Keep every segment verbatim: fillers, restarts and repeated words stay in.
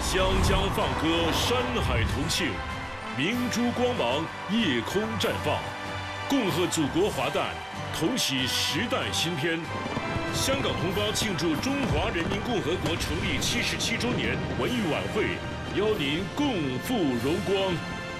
湘江放歌，山海同庆，明珠光芒，夜空绽放，恭贺祖国华诞，同喜时代新篇。香港同胞庆祝中华人民共和国成立七十七周年文艺晚会，邀您共赴荣光。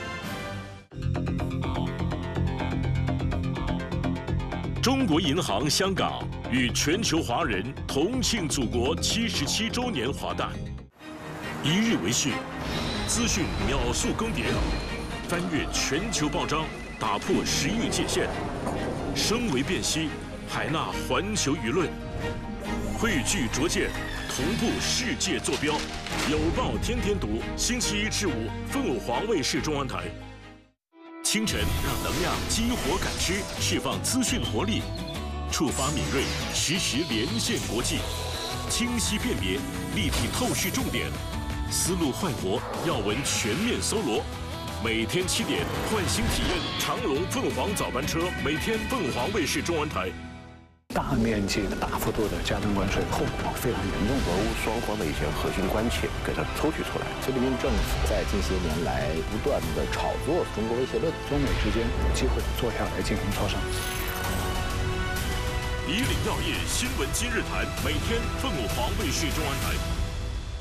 中国银行香港与全球华人同庆祖国七十七周年华诞，一日为序，资讯秒速更迭，翻越全球报章，打破时域界限，声为辨析，海纳环球舆论，汇聚拙见，同步世界坐标。有报天天读，星期一至五，凤凰卫视中文台。 清晨让能量激活感知，释放资讯活力，触发敏锐，实时连线国际，清晰辨别，立体透视重点，思路焕活，要闻全面搜罗。每天七点，换新体验长龙凤凰早班车，每天凤凰卫视中文台。 大面积的、大幅度的加征关税，后果非常严重。 俄乌双方的一些核心关切给它抽取出来。 菲律宾政府在近些年来不断的炒作中国威胁论， 中美之间有机会坐下来进行磋商。 以岭药业新闻今日谈，每天凤凰卫视中文台。